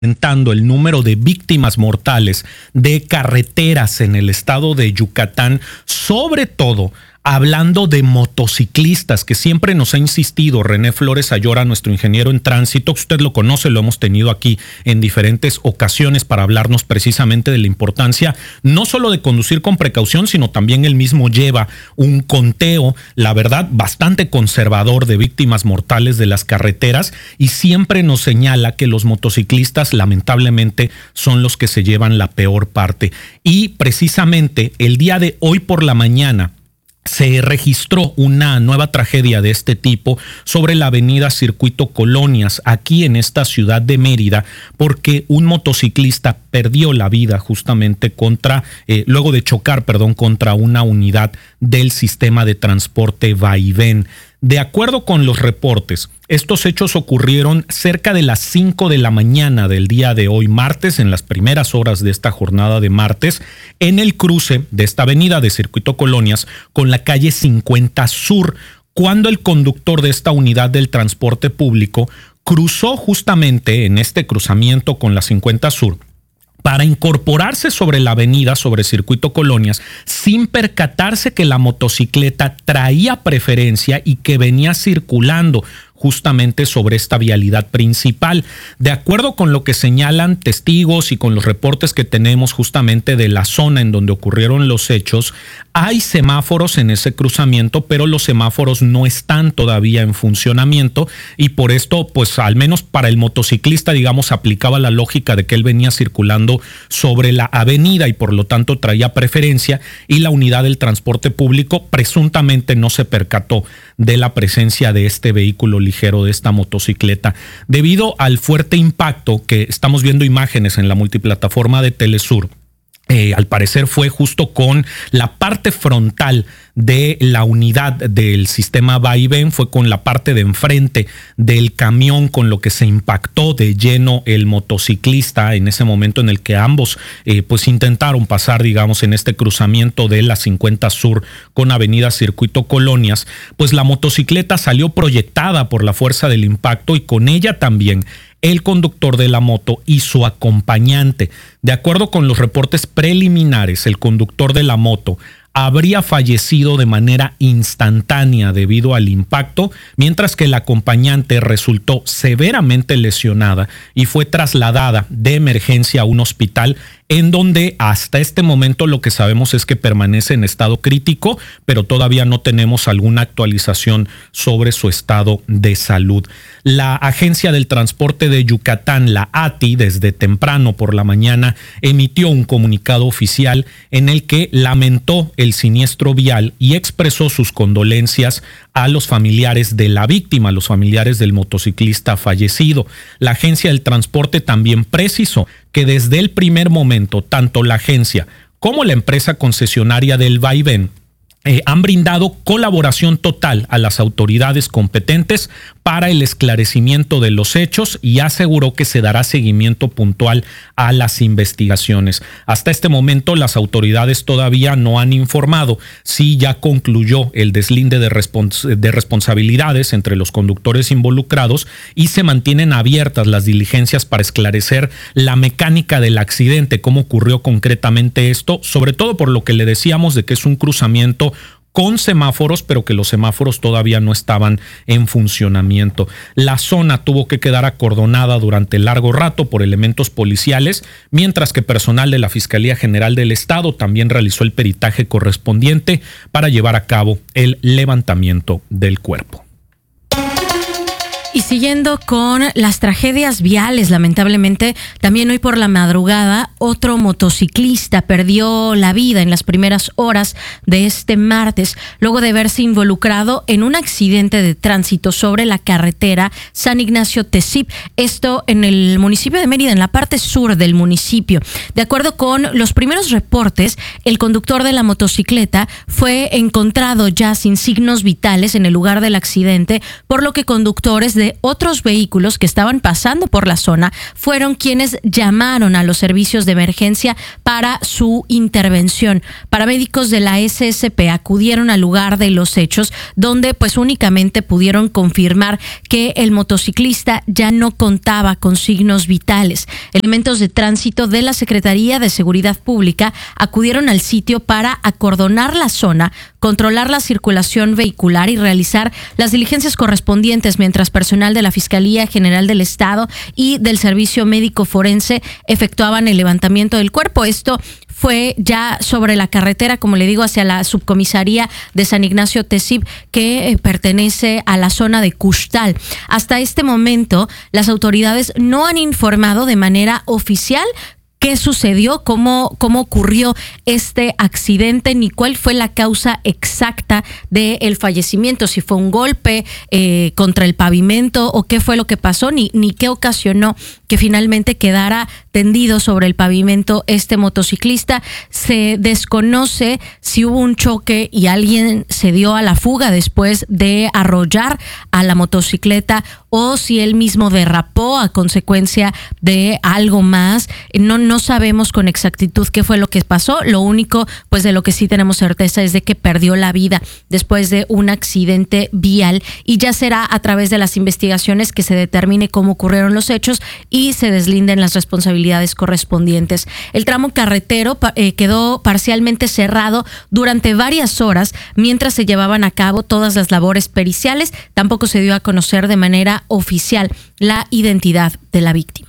aumentando el número de víctimas mortales de carreteras en el estado de Yucatán, sobre todo hablando de motociclistas, que siempre nos ha insistido René Flores Ayora, nuestro ingeniero en tránsito, usted lo conoce, lo hemos tenido aquí en diferentes ocasiones para hablarnos precisamente de la importancia no solo de conducir con precaución, sino también él mismo lleva un conteo, la verdad, bastante conservador de víctimas mortales de las carreteras, y siempre nos señala que los motociclistas lamentablemente son los que se llevan la peor parte. Y precisamente el día de hoy por la mañana se registró una nueva tragedia de este tipo sobre la avenida Circuito Colonias, aquí en esta ciudad de Mérida, porque un motociclista perdió la vida justamente luego de chocar contra una unidad del sistema de transporte Vaivén. De acuerdo con los reportes, estos hechos ocurrieron cerca de las 5 de la mañana del día de hoy, martes, en las primeras horas de esta jornada de martes, en el cruce de esta avenida de Circuito Colonias con la calle 50 Sur, cuando el conductor de esta unidad del transporte público cruzó justamente en este cruzamiento con la 50 Sur para incorporarse sobre la avenida, sobre Circuito Colonias, sin percatarse que la motocicleta traía preferencia y que venía circulando justamente sobre esta vialidad principal. De acuerdo con lo que señalan testigos y con los reportes que tenemos justamente de la zona en donde ocurrieron los hechos, hay semáforos en ese cruzamiento, pero los semáforos no están todavía en funcionamiento, y por esto, pues al menos para el motociclista, digamos, aplicaba la lógica de que él venía circulando sobre la avenida y por lo tanto traía preferencia, y la unidad del transporte público presuntamente no se percató de la presencia de este vehículo ligero, de esta motocicleta. Debido al fuerte impacto que estamos viendo imágenes en la multiplataforma de Telesur, al parecer fue justo con la parte frontal de la unidad del sistema Vaivén, fue con la parte de enfrente del camión con lo que se impactó de lleno el motociclista en ese momento en el que ambos pues intentaron pasar, digamos, en este cruzamiento de la 50 Sur con avenida Circuito Colonias. Pues la motocicleta salió proyectada por la fuerza del impacto, y con ella también el conductor de la moto y su acompañante. De acuerdo con los reportes preliminares, el conductor de la moto habría fallecido de manera instantánea debido al impacto, mientras que la acompañante resultó severamente lesionada y fue trasladada de emergencia a un hospital, en donde hasta este momento lo que sabemos es que permanece en estado crítico, pero todavía no tenemos alguna actualización sobre su estado de salud. La Agencia del Transporte de Yucatán, la ATI, desde temprano por la mañana emitió un comunicado oficial en el que lamentó el siniestro vial y expresó sus condolencias a los familiares de la víctima, los familiares del motociclista fallecido. La Agencia del Transporte también precisó que desde el primer momento, tanto la agencia como la empresa concesionaria del Vaivén han brindado colaboración total a las autoridades competentes para el esclarecimiento de los hechos, y aseguró que se dará seguimiento puntual a las investigaciones. Hasta este momento las autoridades todavía no han informado si ya concluyó el deslinde de responsabilidades entre los conductores involucrados, y se mantienen abiertas las diligencias para esclarecer la mecánica del accidente, cómo ocurrió concretamente esto, sobre todo por lo que le decíamos de que es un cruzamiento con semáforos, pero que los semáforos todavía no estaban en funcionamiento. La zona tuvo que quedar acordonada durante largo rato por elementos policiales, mientras que personal de la Fiscalía General del Estado también realizó el peritaje correspondiente para llevar a cabo el levantamiento del cuerpo. Y siguiendo con las tragedias viales, lamentablemente, también hoy por la madrugada, otro motociclista perdió la vida en las primeras horas de este martes, luego de verse involucrado en un accidente de tránsito sobre la carretera San Ignacio-Tezip, esto en el municipio de Mérida, en la parte sur del municipio. De acuerdo con los primeros reportes, el conductor de la motocicleta fue encontrado ya sin signos vitales en el lugar del accidente, por lo que conductores de otros vehículos que estaban pasando por la zona fueron quienes llamaron a los servicios de emergencia para su intervención. Paramédicos de la SSP acudieron al lugar de los hechos, donde pues únicamente pudieron confirmar que el motociclista ya no contaba con signos vitales. Elementos de tránsito de la Secretaría de Seguridad Pública acudieron al sitio para acordonar la zona, controlar la circulación vehicular y realizar las diligencias correspondientes, mientras personal de la Fiscalía General del Estado y del Servicio Médico Forense efectuaban el levantamiento del cuerpo. Esto fue ya sobre la carretera, como le digo, hacia la subcomisaría de San Ignacio Tezib, que pertenece a la zona de Custal. Hasta este momento, las autoridades no han informado de manera oficial qué sucedió, cómo ocurrió este accidente, ni cuál fue la causa exacta del fallecimiento, si fue un golpe contra el pavimento o qué fue lo que pasó, ni qué ocasionó que finalmente quedara tendido sobre el pavimento este motociclista. Se desconoce si hubo un choque y alguien se dio a la fuga después de arrollar a la motocicleta, o si él mismo derrapó a consecuencia de algo más. No sabemos con exactitud qué fue lo que pasó. Lo único, pues, de lo que sí tenemos certeza es de que perdió la vida después de un accidente vial, y ya será a través de las investigaciones que se determine cómo ocurrieron los hechos y se deslinden las responsabilidades correspondientes. El tramo carretero quedó parcialmente cerrado durante varias horas mientras se llevaban a cabo todas las labores periciales. Tampoco se dio a conocer de manera oficial la identidad de la víctima.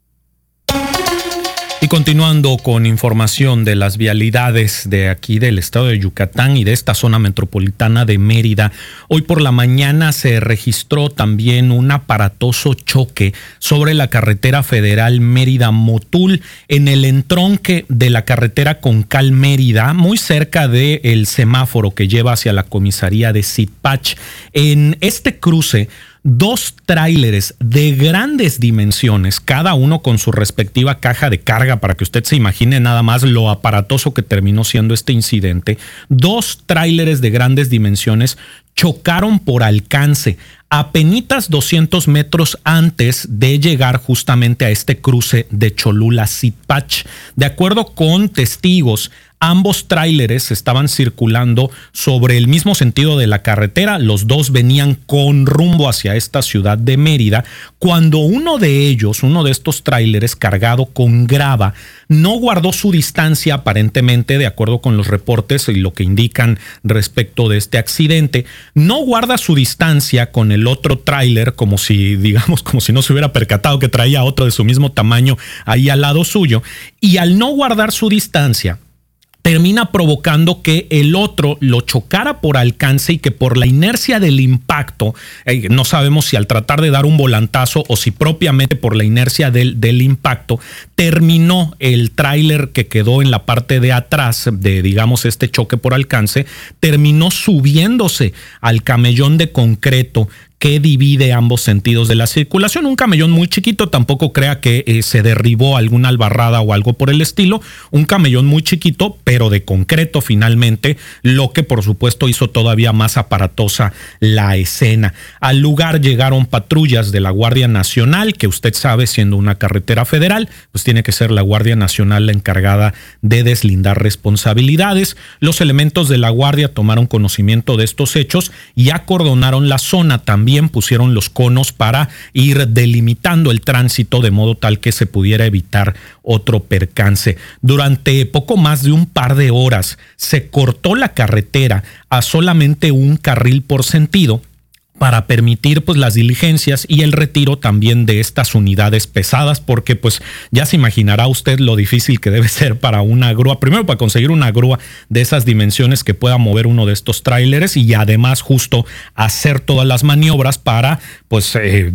Y continuando con información de las vialidades de aquí del estado de Yucatán y de esta zona metropolitana de Mérida, hoy por la mañana se registró también un aparatoso choque sobre la carretera federal Mérida-Motul en el entronque de la carretera Concal Mérida, muy cerca del semáforo que lleva hacia la comisaría de Sitpach. En este cruce, dos tráileres de grandes dimensiones, cada uno con su respectiva caja de carga, para que usted se imagine nada más lo aparatoso que terminó siendo este incidente. Dos tráileres de grandes dimensiones chocaron por alcance apenitas 200 metros antes de llegar justamente a este cruce de Cholula-Sitpach. De acuerdo con testigos, ambos tráileres estaban circulando sobre el mismo sentido de la carretera. Los dos venían con rumbo hacia esta ciudad de Mérida, cuando uno de estos tráileres cargado con grava, no guardó su distancia, aparentemente, de acuerdo con los reportes y lo que indican respecto de este accidente. No guarda su distancia con el otro tráiler, como si no se hubiera percatado que traía otro de su mismo tamaño ahí al lado suyo. Y al no guardar su distancia, termina provocando que el otro lo chocara por alcance y que por la inercia del impacto, no sabemos si al tratar de dar un volantazo o si propiamente por la inercia del impacto, terminó el tráiler que quedó en la parte de atrás de, digamos, este choque por alcance, terminó subiéndose al camellón de concreto que divide ambos sentidos de la circulación. Un camellón muy chiquito, tampoco crea que se derribó alguna albarrada o algo por el estilo. Un camellón muy chiquito, pero de concreto finalmente, lo que por supuesto hizo todavía más aparatosa la escena. Al lugar llegaron patrullas de la Guardia Nacional, que usted sabe, siendo una carretera federal, pues tiene que ser la Guardia Nacional la encargada de deslindar responsabilidades. Los elementos de la Guardia tomaron conocimiento de estos hechos y acordonaron la zona. También pusieron los conos para ir delimitando el tránsito de modo tal que se pudiera evitar otro percance. Durante poco más de un par de horas se cortó la carretera a solamente un carril por sentido, para permitir pues las diligencias y el retiro también de estas unidades pesadas, porque pues ya se imaginará usted lo difícil que debe ser para una grúa, primero para conseguir una grúa de esas dimensiones que pueda mover uno de estos tráileres, y además justo hacer todas las maniobras para pues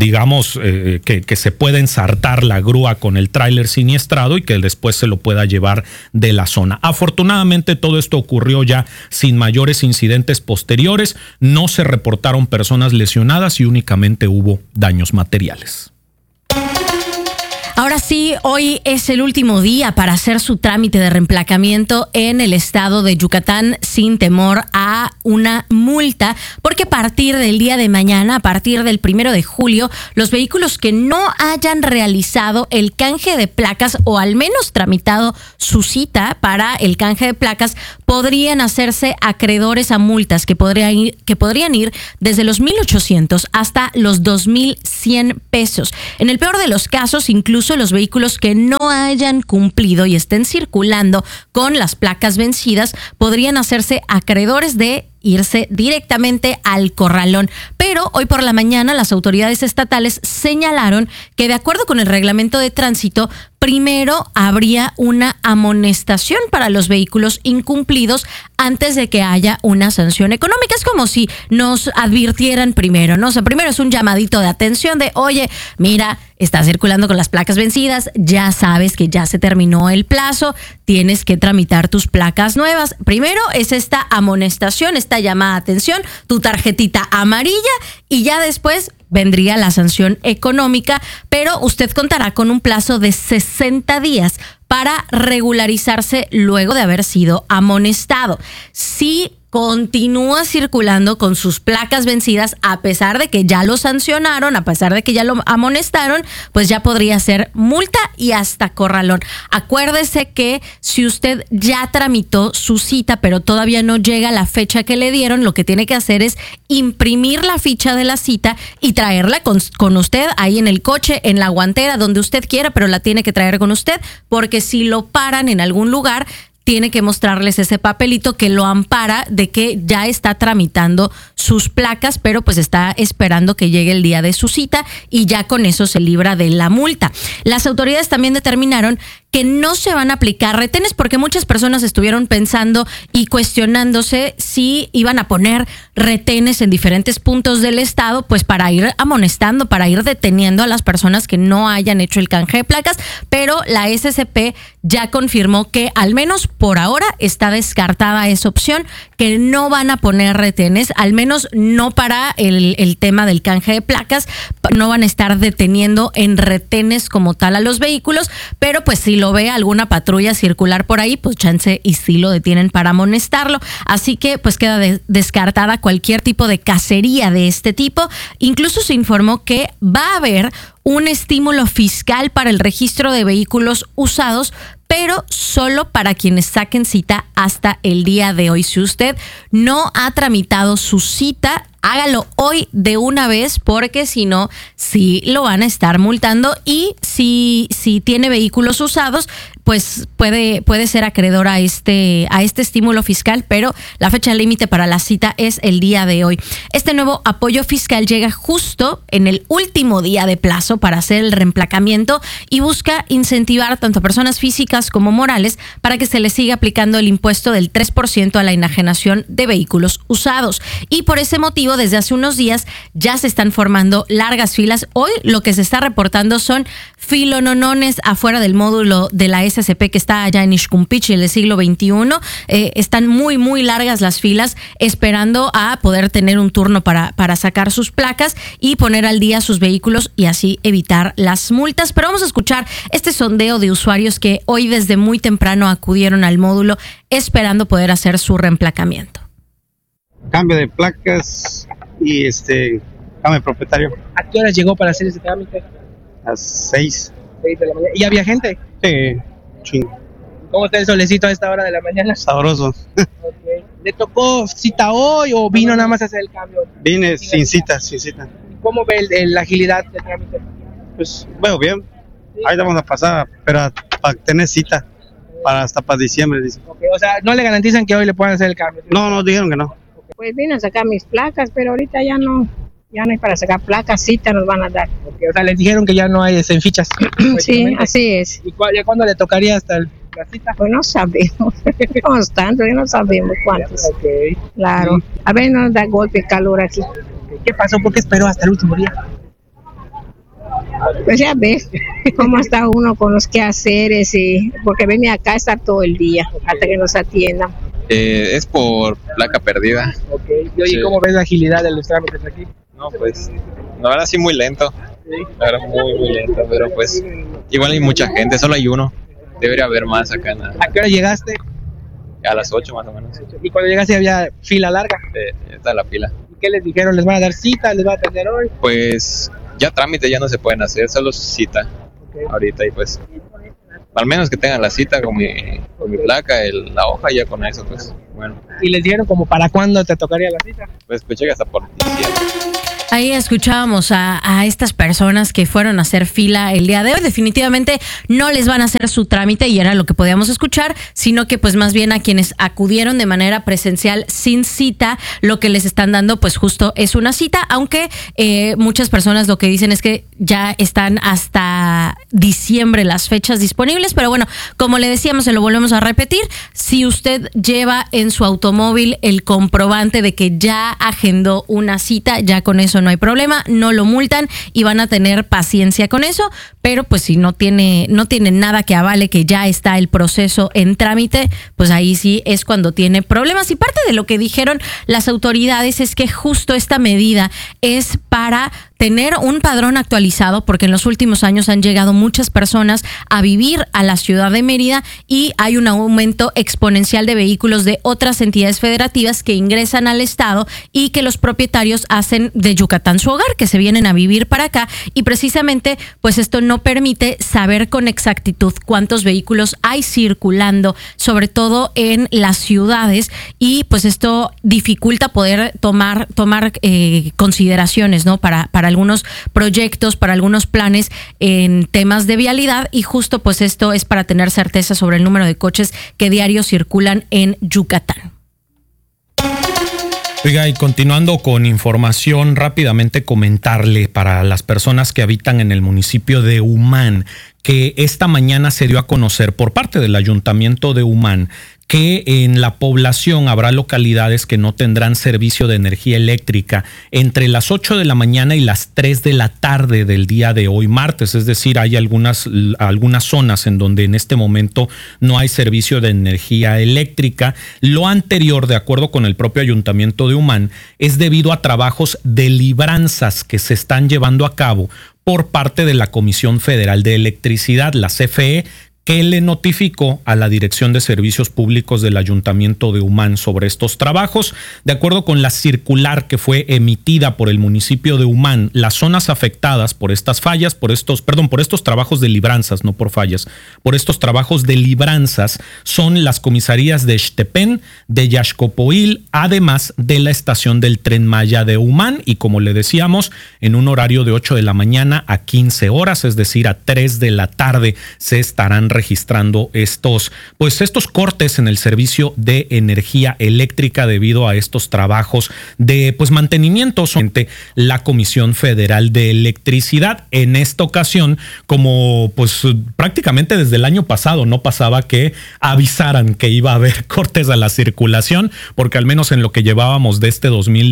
que se pueda ensartar la grúa con el tráiler siniestrado y que después se lo pueda llevar de la zona. Afortunadamente todo esto ocurrió ya sin mayores incidentes posteriores, no se reportaron personas lesionadas y únicamente hubo daños materiales. Ahora sí, hoy es el último día para hacer su trámite de reemplacamiento en el estado de Yucatán sin temor a una multa, porque a partir del día de mañana, a partir del 1 de julio, los vehículos que no hayan realizado el canje de placas o al menos tramitado su cita para el canje de placas podrían hacerse acreedores a multas que podrían ir desde los 1,800 hasta los 2,100 pesos. En el peor de los casos, incluso los vehículos que no hayan cumplido y estén circulando con las placas vencidas podrían hacerse acreedores de irse directamente al corralón. Pero hoy por la mañana las autoridades estatales señalaron que de acuerdo con el reglamento de tránsito, primero habría una amonestación para los vehículos incumplidos antes de que haya una sanción económica. Es como si nos advirtieran primero, ¿no? O sea, primero es un llamadito de atención de, oye, mira, estás circulando con las placas vencidas, ya sabes que ya se terminó el plazo, tienes que tramitar tus placas nuevas. Primero es esta amonestación, esta llamada de atención, tu tarjetita amarilla y ya después vendría la sanción económica, pero usted contará con un plazo de 60 días para regularizarse luego de haber sido amonestado. Si continúa circulando con sus placas vencidas a pesar de que ya lo sancionaron, a pesar de que ya lo amonestaron, pues ya podría ser multa y hasta corralón. Acuérdese que si usted ya tramitó su cita pero todavía no llega a la fecha que le dieron, lo que tiene que hacer es imprimir la ficha de la cita y traerla con usted ahí en el coche, en la guantera, donde usted quiera, pero la tiene que traer con usted, porque si lo paran en algún lugar, tiene que mostrarles ese papelito que lo ampara de que ya está tramitando sus placas, pero pues está esperando que llegue el día de su cita y ya con eso se libra de la multa. Las autoridades también determinaron que no se van a aplicar retenes porque muchas personas estuvieron pensando y cuestionándose si iban a poner retenes en diferentes puntos del estado, pues para ir amonestando, para ir deteniendo a las personas que no hayan hecho el canje de placas, pero la SCP ya confirmó que al menos por ahora está descartada esa opción, que no van a poner retenes, al menos no para el tema del canje de placas, no van a estar deteniendo en retenes como tal a los vehículos, pero pues si lo ve alguna patrulla circular por ahí, pues chance y sí lo detienen para amonestarlo. Así que pues queda descartada cualquier tipo de cacería de este tipo. Incluso se informó que va a haber un estímulo fiscal para el registro de vehículos usados, pero solo para quienes saquen cita hasta el día de hoy. Si usted no ha tramitado su cita, hágalo hoy de una vez, porque si no, sí lo van a estar multando. Y si tiene vehículos usados, pues puede ser acreedor a este estímulo fiscal, pero la fecha límite para la cita es el día de hoy. Este nuevo apoyo fiscal llega justo en el último día de plazo para hacer el reemplacamiento y busca incentivar tanto a personas físicas como morales para que se les siga aplicando el impuesto del 3% a la enajenación de vehículos usados. Y por ese motivo, desde hace unos días ya se están formando largas filas. Hoy lo que se está reportando son filononones afuera del módulo de la SCP que está allá en Ixcumpichi, el siglo XXI. Están muy, muy largas las filas esperando a poder tener un turno para sacar sus placas y poner al día sus vehículos y así evitar las multas. Pero vamos a escuchar este sondeo de usuarios que hoy desde muy temprano acudieron al módulo esperando poder hacer su reemplacamiento. Cambio de placas y cambio de propietario. ¿A qué horas llegó para hacer ese trámite? A las 6. 6 de la mañana. ¿Y había gente? Sí, chingo. ¿Cómo está el solecito a esta hora de la mañana? Sabroso. Okay. ¿Le tocó cita hoy o vino nada más a hacer el cambio? Vine sin cita. ¿Cómo ve la agilidad del trámite? Pues veo bien. Sí. Ahí vamos a pasar, pero para tener cita hasta para diciembre, dice. Okay. O sea, ¿no le garantizan que hoy le puedan hacer el cambio? No, dijeron que no. Pues vine a sacar mis placas, pero ahorita ya no hay para sacar placas, cita nos van a dar. Okay. O sea, les dijeron que ya no hay en fichas. Sí, así es. ¿Y ya cuándo le tocaría hasta la cita? Pues no sabemos, somos tantos y no sabemos cuántos. Okay. Claro, Sí. a ver, nos da golpe el calor aquí. ¿Qué pasó? ¿Por qué esperó hasta el último día? Pues ya ves cómo está uno con los quehaceres, porque venir acá a estar todo el día hasta que nos atiendan. Es por placa perdida. Okay. Y oye, Sí. ¿cómo ves la agilidad de los trámites aquí? No, pues, la verdad sí muy lento. Era muy lenta, pero pues igual hay mucha gente, solo hay uno. Debería haber más acá ¿A qué hora llegaste? a las 8 más o menos. Y cuando llegaste había fila larga. Está la fila. ¿Y qué les dijeron? ¿Les van a dar cita? ¿Les van a atender hoy? Pues ya trámites ya no se pueden hacer, solo cita ahorita y pues al menos que tengan la cita con mi placa, la hoja, y ya con eso pues bueno. ¿Y les dijeron como para cuándo te tocaría la cita? Pues escuché hasta por diciembre. Ahí escuchábamos a estas personas que fueron a hacer fila el día de hoy. Definitivamente no les van a hacer su trámite, y era lo que podíamos escuchar, sino que pues más bien a quienes acudieron de manera presencial sin cita, lo que les están dando pues justo es una cita, aunque muchas personas lo que dicen es que ya están hasta diciembre las fechas disponibles. Pero bueno, como le decíamos, se lo volvemos a repetir, si usted lleva en su automóvil el comprobante de que ya agendó una cita, ya con eso no hay problema, no lo multan y van a tener paciencia con eso. Pero pues si no tiene nada que avale que ya está el proceso en trámite, pues ahí sí es cuando tiene problemas. Y parte de lo que dijeron las autoridades es que justo esta medida es para tener un padrón actualizado, porque en los últimos años han llegado muchas personas a vivir a la ciudad de Mérida y hay un aumento exponencial de vehículos de otras entidades federativas que ingresan al estado y que los propietarios hacen de Yucatán su hogar, que se vienen a vivir para acá, y precisamente pues esto no permite saber con exactitud cuántos vehículos hay circulando, sobre todo en las ciudades, y pues esto dificulta poder tomar consideraciones, ¿no? Para algunos proyectos, para algunos planes en temas de vialidad, y justo pues esto es para tener certeza sobre el número de coches que diario circulan en Yucatán. Oiga, y continuando con información, rápidamente comentarle para las personas que habitan en el municipio de Humán que esta mañana se dio a conocer por parte del Ayuntamiento de Humán que en la población habrá localidades que no tendrán servicio de energía eléctrica entre las 8 de la mañana y las 3 de la tarde del día de hoy, martes. Es decir, hay algunas zonas en donde en este momento no hay servicio de energía eléctrica. Lo anterior, de acuerdo con el propio Ayuntamiento de Humán, es debido a trabajos de libranzas que se están llevando a cabo por parte de la Comisión Federal de Electricidad, la CFE, que le notificó a la Dirección de Servicios Públicos del Ayuntamiento de Humán sobre estos trabajos. De acuerdo con la circular que fue emitida por el municipio de Humán, las zonas afectadas por estas fallas, por estos trabajos de libranzas, no por fallas, por estos trabajos de libranzas, son las comisarías de Xtepén, de Yaxcopoil, además de la estación del Tren Maya de Humán, y como le decíamos, en un horario de 8 de la mañana a 15 horas, es decir, a 3 de la tarde, se estarán registrando estos cortes en el servicio de energía eléctrica debido a estos trabajos de mantenimiento. La Comisión Federal de Electricidad, en esta ocasión, como prácticamente desde el año pasado no pasaba que avisaran que iba a haber cortes a la circulación, porque al menos en lo que llevábamos de este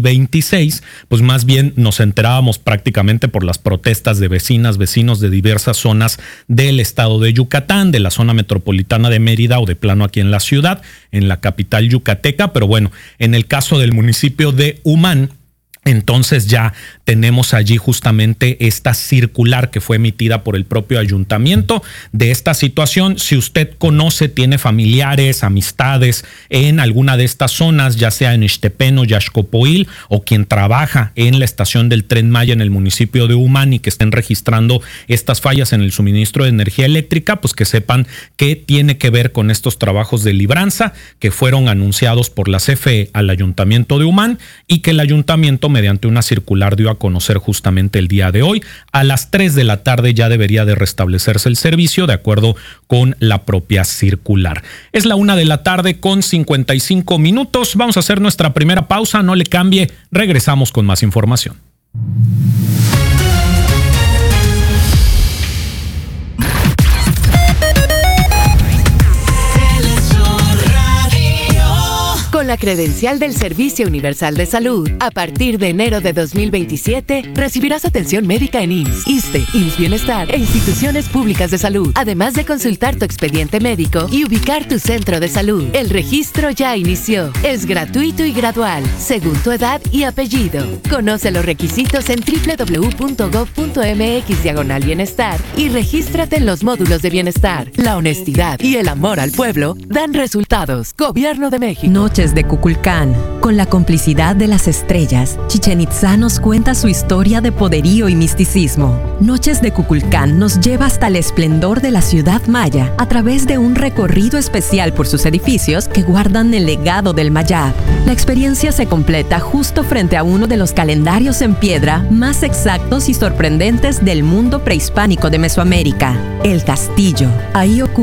2026, pues más bien nos enterábamos prácticamente por las protestas de vecinos de diversas zonas del estado de Yucatán, de la zona metropolitana de Mérida o de plano aquí en la ciudad, en la capital yucateca. Pero bueno, en el caso del municipio de Humán, entonces ya tenemos allí justamente esta circular que fue emitida por el propio ayuntamiento de esta situación. Si usted conoce, tiene familiares, amistades en alguna de estas zonas, ya sea en Xtepén o Yaxcopoil, o quien trabaja en la estación del Tren Maya en el municipio de Humán y que estén registrando estas fallas en el suministro de energía eléctrica, pues que sepan que tiene que ver con estos trabajos de libranza que fueron anunciados por la CFE al ayuntamiento de Humán, y que el ayuntamiento, mediante una circular, dio a conocer justamente el día de hoy. A las 3 de la tarde ya debería de restablecerse el servicio, de acuerdo con la propia circular. Es la 1 de la tarde con 55 minutos. Vamos a hacer nuestra primera pausa, no le cambie, regresamos con más información. Con la la credencial del Servicio Universal de Salud, a partir de enero de 2027, recibirás atención médica en IMSS, ISSSTE, IMSS Bienestar e instituciones públicas de salud, además de consultar tu expediente médico y ubicar tu centro de salud. El registro ya inició. Es gratuito y gradual, según tu edad y apellido. Conoce los requisitos en www.gov.mx/bienestar y regístrate en los módulos de bienestar. La honestidad y el amor al pueblo dan resultados. Gobierno de México. Noches de Kukulcán. Con la complicidad de las estrellas, Chichén Itzá nos cuenta su historia de poderío y misticismo. Noches de Kukulcán nos lleva hasta el esplendor de la ciudad maya a través de un recorrido especial por sus edificios que guardan el legado del Mayab. La experiencia se completa justo frente a uno de los calendarios en piedra más exactos y sorprendentes del mundo prehispánico de Mesoamérica, el castillo. Ahí ocurre